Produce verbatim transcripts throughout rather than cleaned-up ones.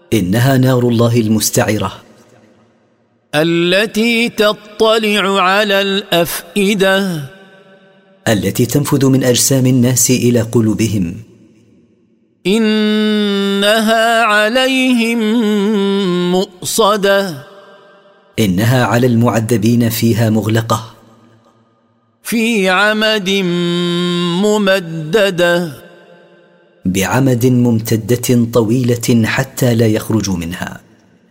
إنها نار الله المستعرة التي تطلع على الأفئدة التي تنفذ من أجسام الناس إلى قلوبهم. إنها عليهم مؤصدة إنها على المعذبين فيها مغلقة في عمد ممددة بعمد ممتدة طويلة حتى لا يخرجوا منها.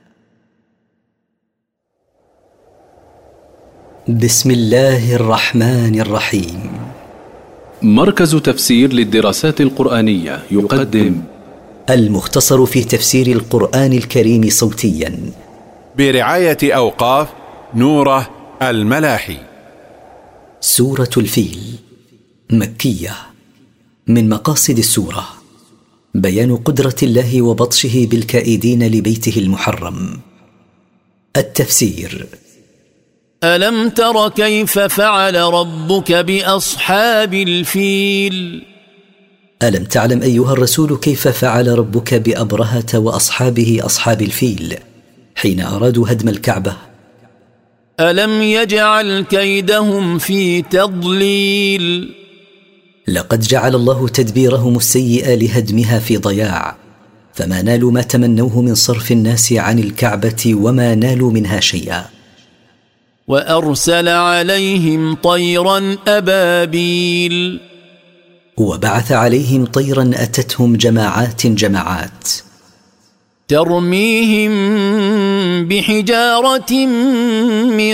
بسم الله الرحمن الرحيم. مركز تفسير للدراسات القرآنية يقدم المختصر في تفسير القرآن الكريم صوتيا برعاية أوقاف نوره الملاحي. سورة الفيل مكية. من مقاصد السورة بيان قدرة الله وبطشه بالكائدين لبيته المحرم. التفسير: ألم تر كيف فعل ربك بأصحاب الفيل؟ ألم تعلم أيها الرسول كيف فعل ربك بأبرهة وأصحابه أصحاب الفيل حين أرادوا هدم الكعبة؟ ألم يجعل كيدهم في تضليل؟ لقد جعل الله تدبيرهم السيئ لهدمها في ضياع، فما نالوا ما تمنوه من صرف الناس عن الكعبة وما نالوا منها شيئا. وأرسل عليهم طيرا أبابيل وبعث عليهم طيرا أتتهم جماعات جماعات ترميهم بحجارة من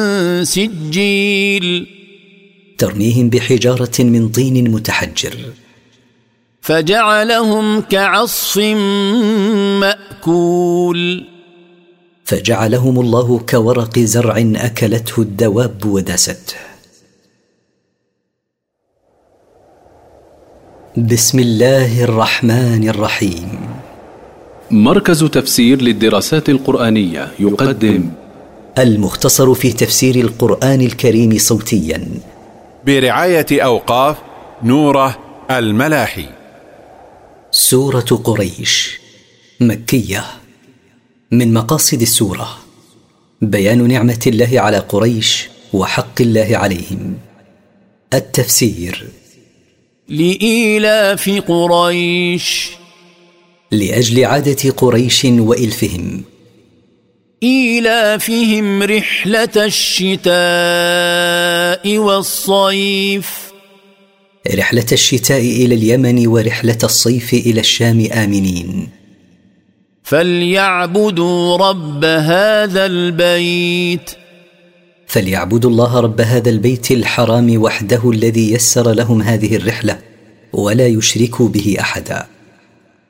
سجيل ترميهم بحجارة من طين متحجر فجعلهم كعصف مأكول فجعلهم الله كورق زرع أكلته الدواب وداسته. بسم الله الرحمن الرحيم. مركز تفسير للدراسات القرآنية يقدم المختصر في تفسير القرآن الكريم صوتيا برعاية أوقاف نوره الملاحي. سورة قريش مكية. من مقاصد السورة بيان نعمة الله على قريش وحق الله عليهم. التفسير: لإيلاف قريش لأجل عادة قريش وإلفهم. إيلافهم رحلة الشتاء والصيف رحلة الشتاء إلى اليمن ورحلة الصيف إلى الشام آمنين. فليعبدوا رب هذا البيت فليعبدوا الله رب هذا البيت الحرام وحده الذي يسر لهم هذه الرحلة ولا يشركوا به أحدا.